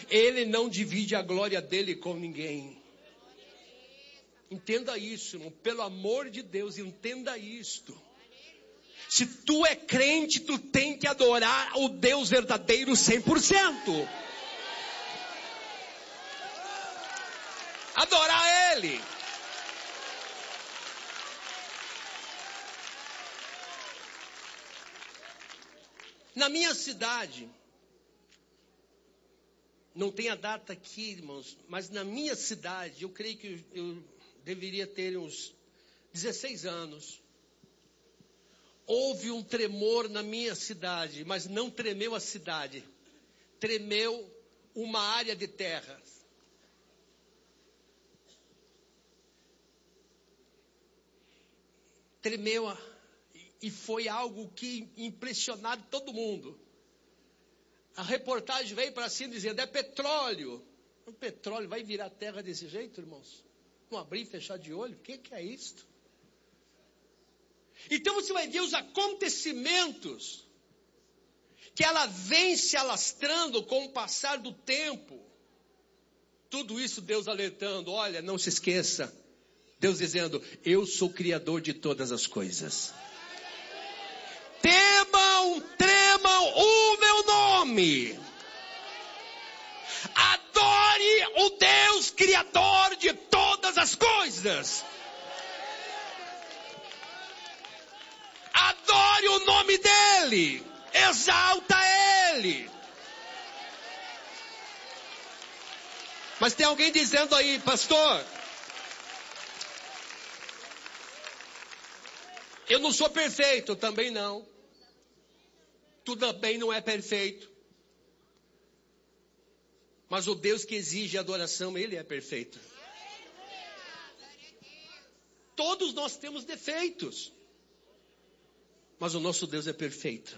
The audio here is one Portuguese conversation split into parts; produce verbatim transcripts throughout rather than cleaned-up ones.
Ele não divide a glória dele com ninguém. Entenda isso, irmão. Pelo amor de Deus, entenda isto. Se tu é crente, tu tem que adorar o Deus verdadeiro cem por cento. Adorar Ele. Na minha cidade, não tem a data aqui, irmãos, mas na minha cidade, eu creio que eu deveria ter uns dezesseis anos. Houve um tremor na minha cidade, mas não tremeu a cidade. Tremeu uma área de terra. Tremeu a, e foi algo que impressionou todo mundo. A reportagem veio para cima dizendo, é petróleo. O petróleo vai virar terra desse jeito, irmãos? Não abrir e fechar de olho? O que, que é isto? Então você vai ver os acontecimentos que ela vem se alastrando com o passar do tempo. Tudo isso Deus alertando, olha, não se esqueça. Deus dizendo, eu sou o Criador de todas as coisas. Temam, tremam o meu nome. Adore o Deus Criador de todas as coisas. Adore o nome dEle. Exalta Ele. Mas tem alguém dizendo aí, pastor, eu não sou perfeito, também não. Tu também não é perfeito. Mas o Deus que exige adoração, Ele é perfeito. Todos nós temos defeitos. Mas o nosso Deus é perfeito.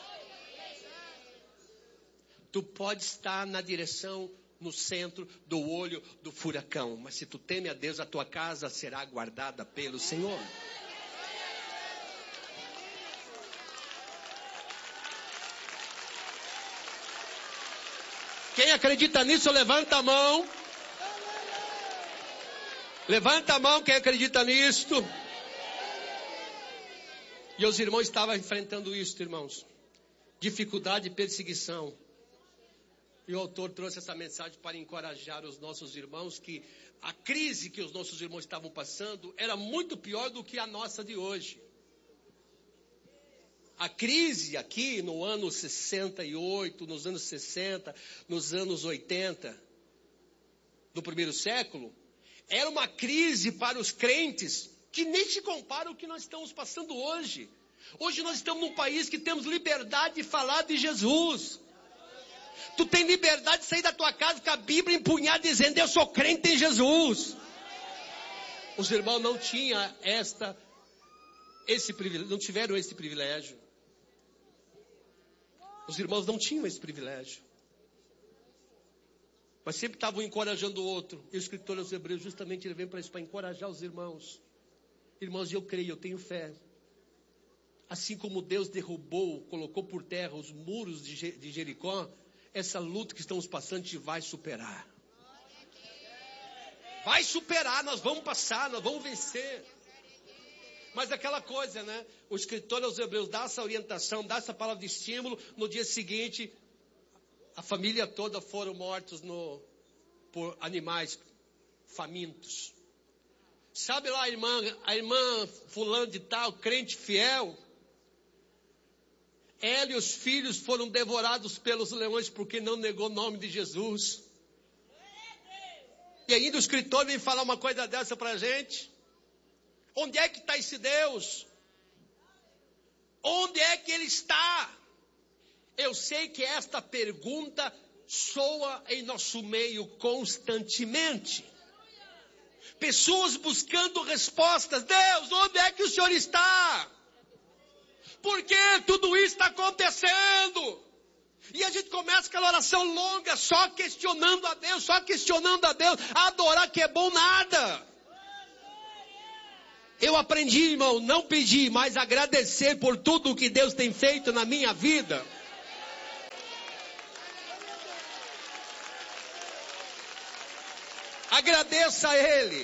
Tu pode estar na direção, no centro do olho do furacão. Mas se tu teme a Deus, a tua casa será guardada pelo Senhor. Quem acredita nisso, levanta a mão. Levanta a mão quem acredita nisto. E os irmãos estavam enfrentando isso, irmãos. Dificuldade e perseguição. E o autor trouxe essa mensagem para encorajar os nossos irmãos que a crise que os nossos irmãos estavam passando era muito pior do que a nossa de hoje. A crise aqui no ano sessenta e oito, nos anos sessenta, nos anos oitenta do primeiro século, era uma crise para os crentes que nem se compara ao que nós estamos passando hoje. Hoje nós estamos num país que temos liberdade de falar de Jesus. Tu tem liberdade de sair da tua casa com a Bíblia empunhada dizendo, eu sou crente em Jesus. Os irmãos não tinham esta, esse privilégio, não tiveram esse privilégio. Os irmãos não tinham esse privilégio. Mas sempre estavam encorajando o outro. E o escritor aos Hebreus justamente ele vem para isso, para encorajar os irmãos. Irmãos, eu creio, eu tenho fé. Assim como Deus derrubou, colocou por terra os muros de Jericó, essa luta que estamos passando, a gente vai superar. Vai superar, nós vamos passar, nós vamos vencer. Mas aquela coisa, né? O escritor aos Hebreus dá essa orientação, dá essa palavra de estímulo. No dia seguinte, a família toda foram mortos no, por animais famintos. Sabe lá a irmã, a irmã fulano de tal, crente fiel? Ela e os filhos foram devorados pelos leões porque não negou o nome de Jesus. E ainda o escritor vem falar uma coisa dessa para a gente. Onde é que está esse Deus? Onde é que Ele está? Eu sei que esta pergunta soa em nosso meio constantemente. Pessoas buscando respostas. Deus, onde é que o Senhor está? Por que tudo isso está acontecendo? E a gente começa aquela oração longa, só questionando a Deus, só questionando a Deus. Adorar que é bom nada. Eu aprendi, irmão, não pedir, mas agradecer por tudo que Deus tem feito na minha vida. Agradeça a Ele.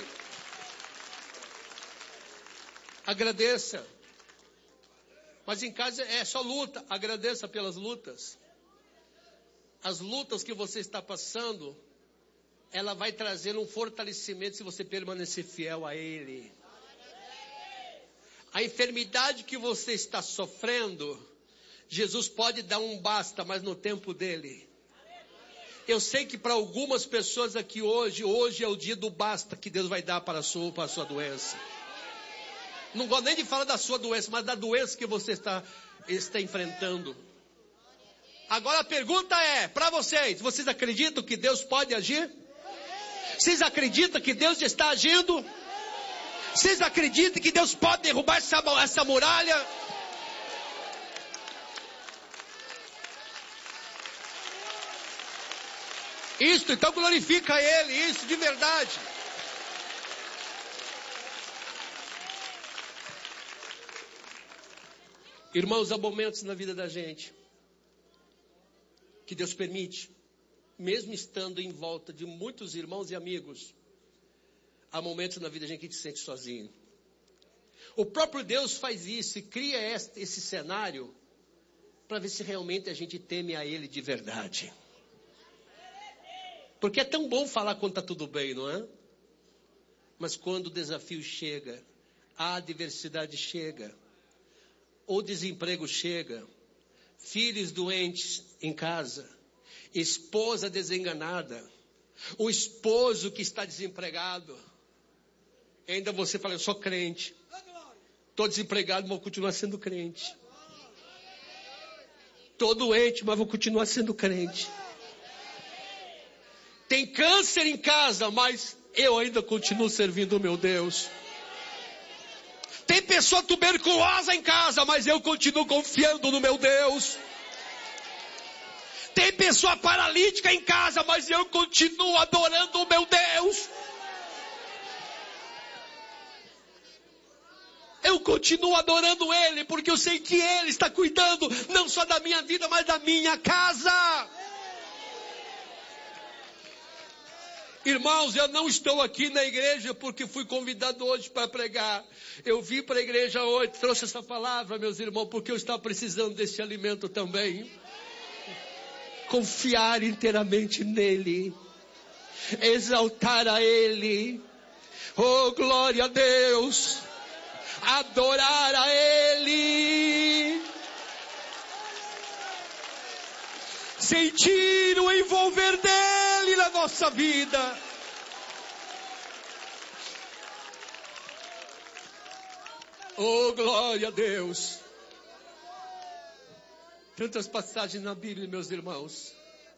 Agradeça. Mas em casa é só luta. Agradeça pelas lutas. As lutas que você está passando, ela vai trazer um fortalecimento se você permanecer fiel a Ele. A enfermidade que você está sofrendo, Jesus pode dar um basta, mas no tempo dele. Eu sei que para algumas pessoas aqui hoje, hoje é o dia do basta que Deus vai dar para a sua, para a sua doença. Não gosto nem de falar da sua doença, mas da doença que você está, está enfrentando. Agora a pergunta é, para vocês, vocês acreditam que Deus pode agir? Vocês acreditam que Deus está agindo? Vocês acreditam que Deus pode derrubar essa, essa muralha? Isso, então glorifica Ele, isso de verdade. Irmãos, há momentos na vida da gente que Deus permite, mesmo estando em volta de muitos irmãos e amigos, há momentos na vida da gente que a gente se sente sozinho. O próprio Deus faz isso e cria este, esse cenário para ver se realmente a gente teme a Ele de verdade. Porque é tão bom falar quando está tudo bem, não é? Mas quando o desafio chega, a adversidade chega, o desemprego chega, filhos doentes em casa, esposa desenganada, o esposo que está desempregado, ainda você fala, eu sou crente, estou desempregado, mas vou continuar sendo crente. Estou doente, mas vou continuar sendo crente. Tem câncer em casa, mas eu ainda continuo servindo o meu Deus. Tem pessoa tuberculosa em casa, mas eu continuo confiando no meu Deus. Tem pessoa paralítica em casa, mas eu continuo adorando o meu Deus. Eu continuo adorando Ele, porque eu sei que Ele está cuidando não só da minha vida, mas da minha casa. Irmãos, eu não estou aqui na igreja porque fui convidado hoje para pregar. Eu vim para a igreja hoje, trouxe essa palavra, meus irmãos, porque eu estava precisando desse alimento também. Confiar inteiramente nele. Exaltar a Ele. Oh, glória a Deus. Adorar a Ele. Sentir o envolver dele na nossa vida. Oh, glória a Deus. Tantas passagens na Bíblia, meus irmãos.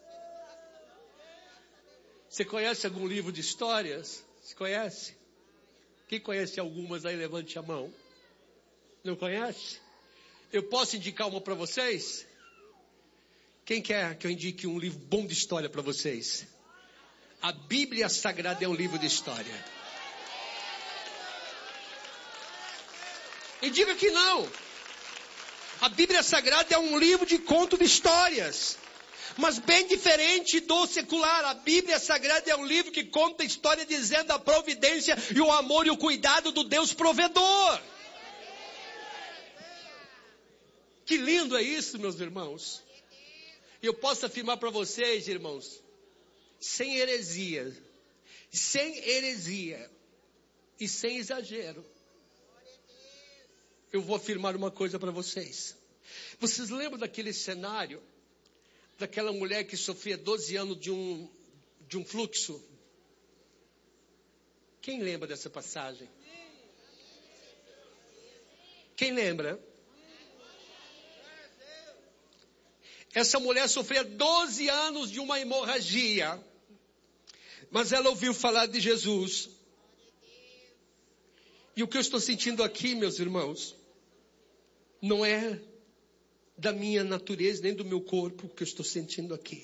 Você conhece algum livro de histórias? Você conhece? Quem conhece algumas aí, levante a mão. Não conhece? Eu posso indicar uma para vocês? Quem quer que eu indique um livro bom de história para vocês? A Bíblia Sagrada é um livro de história. E diga que não. A Bíblia Sagrada é um livro de conto de histórias. Mas bem diferente do secular. A Bíblia Sagrada é um livro que conta a história dizendo a providência e o amor e o cuidado do Deus provedor. Que lindo é isso, meus irmãos. Eu posso afirmar para vocês, irmãos, sem heresia, sem heresia e sem exagero, eu vou afirmar uma coisa para vocês. Vocês lembram daquele cenário, daquela mulher que sofria doze anos de um, de um fluxo? Quem lembra dessa passagem? Quem lembra? Essa mulher sofria doze anos de uma hemorragia. Mas ela ouviu falar de Jesus. E o que eu estou sentindo aqui, meus irmãos, não é da minha natureza, nem do meu corpo, o que eu estou sentindo aqui.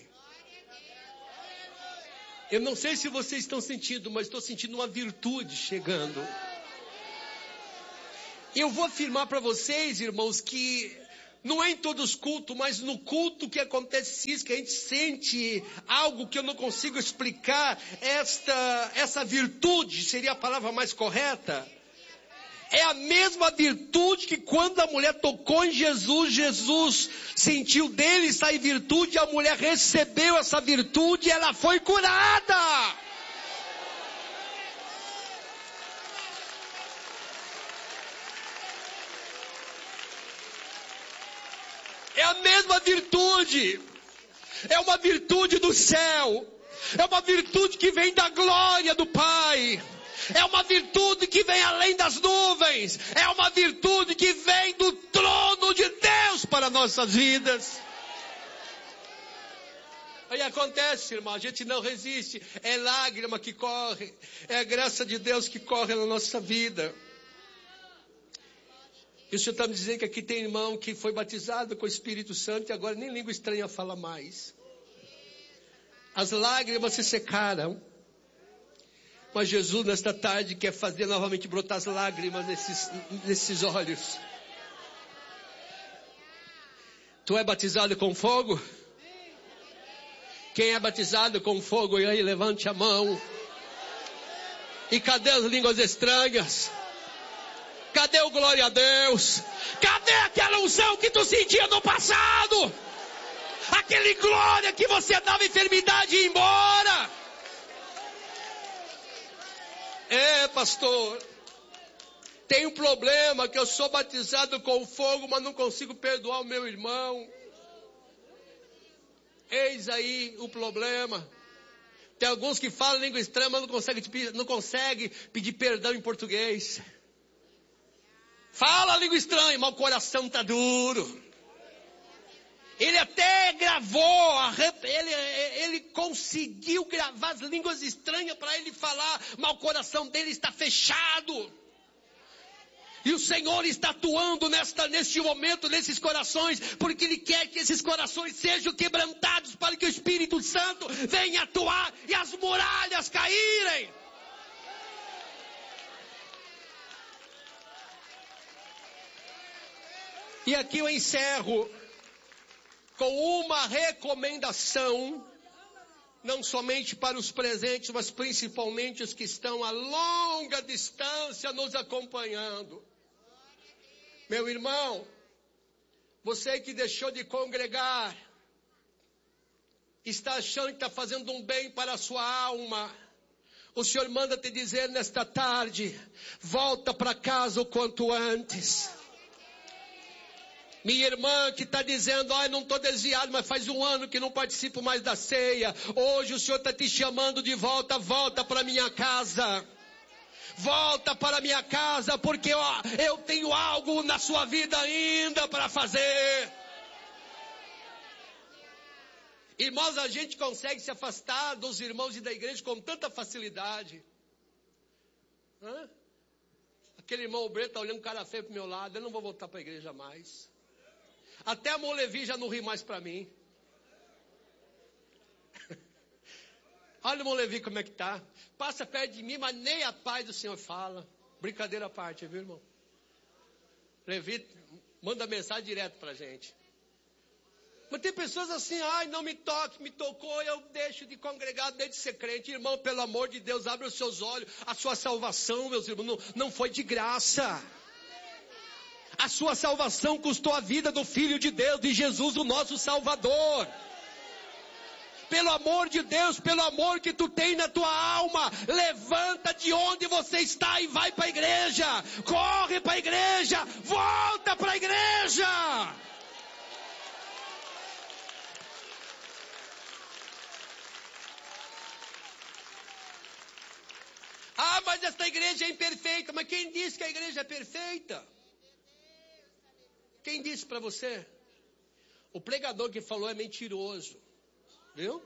Eu não sei se vocês estão sentindo, mas estou sentindo uma virtude chegando. Eu vou afirmar para vocês, irmãos, que Não é em todos os cultos, mas no culto que acontece isso, que a gente sente algo que eu não consigo explicar. Esta, essa virtude, seria a palavra mais correta? É a mesma virtude que quando a mulher tocou em Jesus, Jesus sentiu dele sair virtude, a mulher recebeu essa virtude e ela foi curada. É a mesma virtude. É uma virtude do céu. É uma virtude que vem da glória do Pai. É uma virtude que vem além das nuvens. É uma virtude que vem do trono de Deus para nossas vidas. Aí acontece, irmão, a gente não resiste. É lágrima que corre. É a graça de Deus que corre na nossa vida. E o Senhor está me dizendo que aqui tem irmão que foi batizado com o Espírito Santo e agora nem língua estranha fala mais. As lágrimas se secaram. Mas Jesus nesta tarde quer fazer novamente brotar as lágrimas nesses, nesses olhos. Tu é batizado com fogo? Quem é batizado com fogo, e aí levante a mão. E cadê as línguas estranhas? Cadê o glória a Deus? Cadê aquela unção que tu sentia no passado? Aquele glória que você dava enfermidade e ia embora. É, pastor, tem um problema que eu sou batizado com fogo, mas não consigo perdoar o meu irmão. Eis aí o problema. Tem alguns que falam língua estranha, mas não conseguem não consegue pedir perdão em português. Fala língua estranha, mas o coração está duro. Ele até gravou, ele, ele conseguiu gravar as línguas estranhas para ele falar, mas o coração dele está fechado. E o Senhor está atuando nesta, neste momento, nesses corações, porque Ele quer que esses corações sejam quebrantados para que o Espírito Santo venha atuar e as muralhas caírem. E aqui eu encerro com uma recomendação, não somente para os presentes, mas principalmente os que estão a longa distância nos acompanhando. Meu irmão, você que deixou de congregar, está achando que está fazendo um bem para a sua alma. O Senhor manda te dizer nesta tarde, volta para casa o quanto antes. Minha irmã que está dizendo, ai, não estou desviado, mas faz um ano que não participo mais da ceia. Hoje o Senhor está te chamando de volta, volta para minha casa. Volta para minha casa, porque ó, eu tenho algo na sua vida ainda para fazer. Irmãos, a gente consegue se afastar dos irmãos e da igreja com tanta facilidade. Hã? Aquele irmão Breno está olhando cara feio para o meu lado, eu não vou voltar para a igreja mais. Até a Molevi já não ri mais para mim. Olha o Molevi como é que tá. Passa perto de mim, mas nem a paz do Senhor fala. Brincadeira à parte, viu, irmão? Levi, manda mensagem direto pra gente. Mas tem pessoas assim, ai, não me toque, me tocou, eu deixo de congregar, deixo de ser crente. Irmão, pelo amor de Deus, abre os seus olhos. A sua salvação, meus irmãos, não, não foi de graça. A sua salvação custou a vida do Filho de Deus, de Jesus, o nosso Salvador. Pelo amor de Deus, pelo amor que tu tem na tua alma, levanta de onde você está e vai para a igreja. Corre para a igreja, volta para a igreja. Ah, mas esta igreja é imperfeita. Mas quem disse que a igreja é perfeita? Quem disse para você? O pregador que falou é mentiroso. Viu?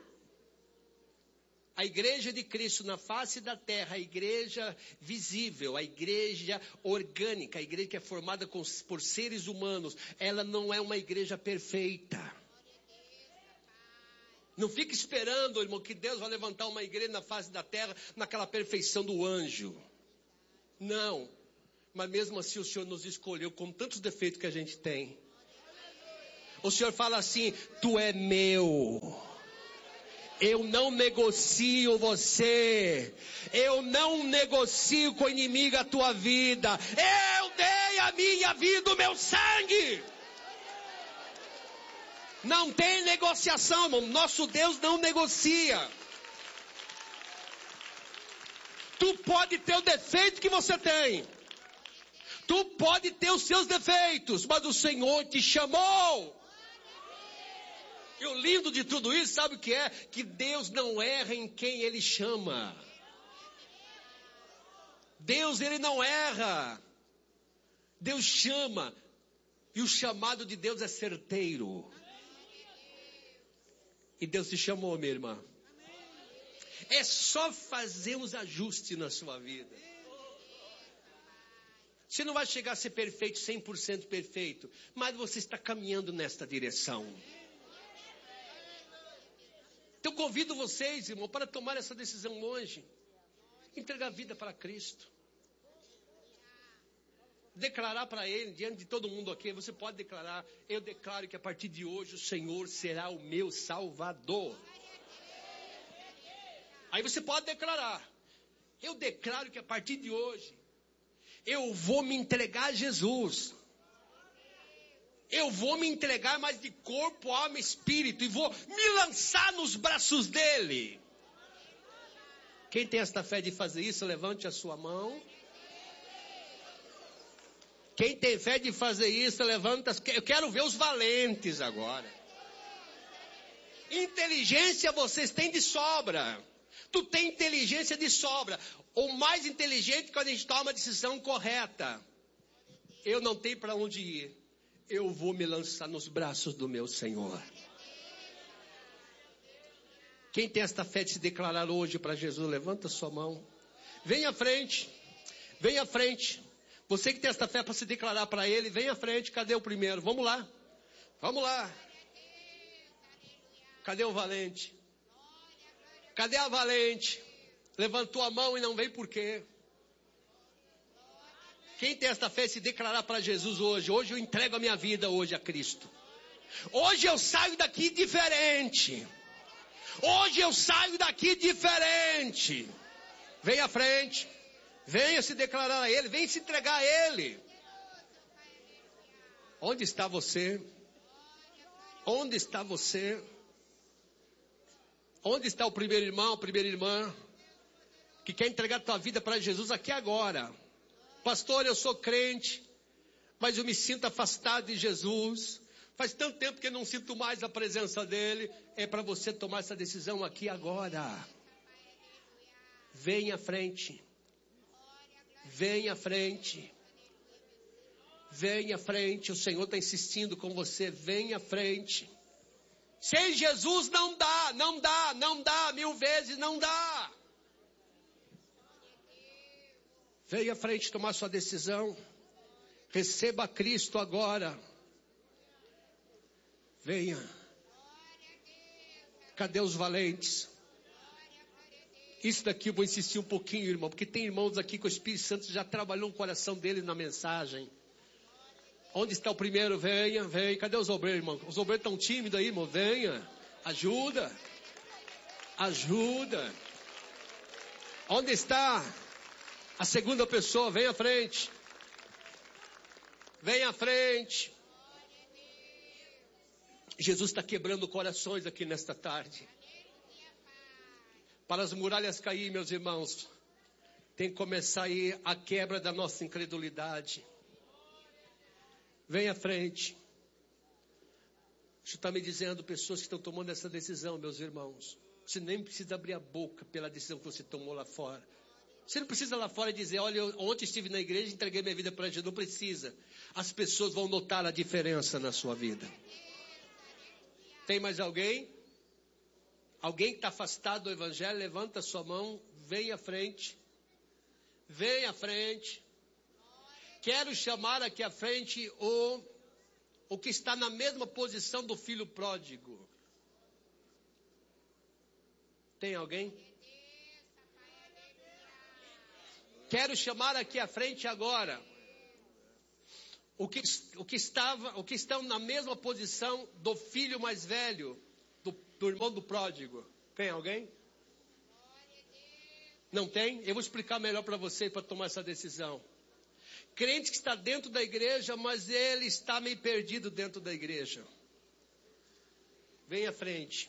A igreja de Cristo na face da terra, a igreja visível, a igreja orgânica, a igreja que é formada com, por seres humanos, ela não é uma igreja perfeita. Não fique esperando, irmão, que Deus vai levantar uma igreja na face da terra, naquela perfeição do anjo. Não. Mas mesmo assim o Senhor nos escolheu com tantos defeitos que a gente tem. O Senhor fala assim: tu é meu. Eu não negocio você. Eu não negocio com o inimigo a tua vida. Eu dei a minha vida, o meu sangue. Não tem negociação, irmão. Nosso Deus não negocia. Tu pode ter o defeito que você tem. Tu pode ter os seus defeitos, mas o Senhor te chamou. E o lindo de tudo isso, sabe o que é? Que Deus não erra em quem Ele chama. Deus, Ele não erra. Deus chama. E o chamado de Deus é certeiro. E Deus te chamou, minha irmã. É só fazer os ajustes na sua vida. Você não vai chegar a ser perfeito, cem por cento perfeito. Mas você está caminhando nesta direção. Então convido vocês, irmão, para tomar essa decisão hoje. Entregar a vida para Cristo. Declarar para Ele, diante de todo mundo aqui, você pode declarar: eu declaro que a partir de hoje o Senhor será o meu Salvador. Aí você pode declarar: eu declaro que a partir de hoje eu vou me entregar a Jesus. Eu vou me entregar mais de corpo, alma e espírito. E vou me lançar nos braços dele. Quem tem esta fé de fazer isso, levante a sua mão. Quem tem fé de fazer isso, levanta. Eu quero ver os valentes agora. Inteligência vocês têm de sobra. Tu tem inteligência de sobra. O mais inteligente quando a gente toma a decisão correta. Eu não tenho para onde ir. Eu vou me lançar nos braços do meu Senhor. Quem tem esta fé de se declarar hoje para Jesus, levanta sua mão. Vem à frente. Vem à frente. Você que tem esta fé para se declarar para Ele, vem à frente. Cadê o primeiro? Vamos lá. Vamos lá. Cadê o valente? Cadê a valente? Levantou a mão e não veio por quê? Quem tem esta fé de se declarar para Jesus hoje? Hoje eu entrego a minha vida hoje a Cristo. Hoje eu saio daqui diferente. Hoje eu saio daqui diferente. Venha à frente. Venha se declarar a Ele. Venha se entregar a Ele. Onde está você? Onde está você? Onde está o primeiro irmão, a primeira irmã? Que quer entregar a tua vida para Jesus aqui agora. Pastor, eu sou crente, mas eu me sinto afastado de Jesus. Faz tanto tempo que eu não sinto mais a presença dele. É para você tomar essa decisão aqui agora. Venha à frente. Venha à frente. Venha à frente. O Senhor está insistindo com você. Venha à frente. Sem Jesus não dá, não dá, não dá. Mil vezes não dá. Venha à frente tomar sua decisão. Receba Cristo agora. Venha. Cadê os valentes? Isso daqui eu vou insistir um pouquinho, irmão, porque tem irmãos aqui que o Espírito Santo já trabalhou no coração deles na mensagem. Onde está o primeiro? Venha, venha. Cadê os obreiros, irmão? Os obreiros estão tímidos aí, irmão. Venha. Ajuda. Ajuda. Onde está a segunda pessoa? Vem à frente. Vem à frente. Jesus está quebrando corações aqui nesta tarde. Para as muralhas cair, meus irmãos, tem que começar aí a quebra da nossa incredulidade. Vem à frente. Isso está me dizendo pessoas que estão tomando essa decisão, meus irmãos. Você nem precisa abrir a boca pela decisão que você tomou lá fora. Você não precisa lá fora dizer: olha, eu ontem estive na igreja e entreguei minha vida para Jesus. Não precisa. As pessoas vão notar a diferença na sua vida. Tem mais alguém? Alguém que está afastado do Evangelho, levanta a sua mão, vem à frente. Vem à frente. Quero chamar aqui à frente o, o que está na mesma posição do filho pródigo. Tem alguém? Quero chamar aqui à frente agora o que, o que, estava, o que estão na mesma posição do filho mais velho, do, do irmão do pródigo. Tem alguém? Não tem? Eu vou explicar melhor para você para tomar essa decisão. Crente que está dentro da igreja, mas ele está meio perdido dentro da igreja. Vem à frente.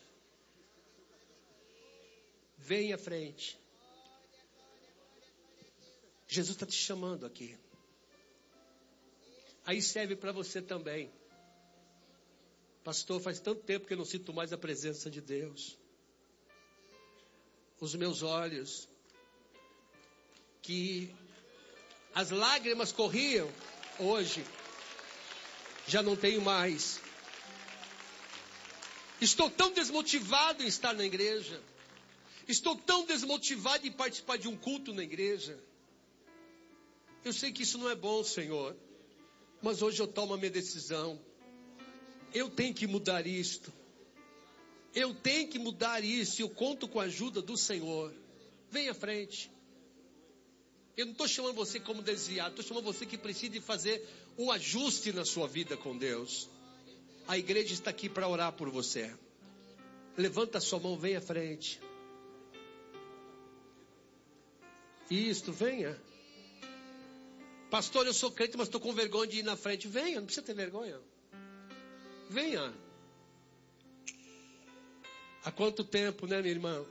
Vem à frente. Jesus está te chamando aqui. Aí serve para você também. Pastor, faz tanto tempo que eu não sinto mais a presença de Deus. Os meus olhos, que as lágrimas corriam, hoje já não tenho mais. Estou tão desmotivado em estar na igreja. Estou tão desmotivado em participar de um culto na igreja. Eu sei que isso não é bom, Senhor. Mas hoje eu tomo a minha decisão. Eu tenho que mudar isto. Eu tenho que mudar isso. Eu conto com a ajuda do Senhor. Vem à frente. Eu não estou chamando você como desviado. Estou chamando você que precisa de fazer um ajuste na sua vida com Deus. A igreja está aqui para orar por você. Levanta a sua mão, vem à frente. Isto, venha. Pastor, eu sou crente, mas estou com vergonha de ir na frente. Venha, não precisa ter vergonha. Venha. Há quanto tempo, né, minha irmã?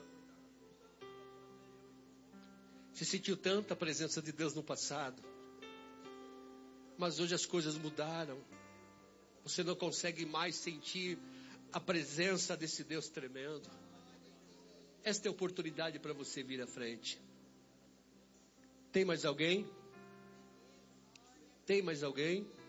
Você sentiu tanta presença de Deus no passado. Mas hoje as coisas mudaram. Você não consegue mais sentir a presença desse Deus tremendo. Esta é a oportunidade para você vir à frente. Tem mais alguém? Tem mais alguém?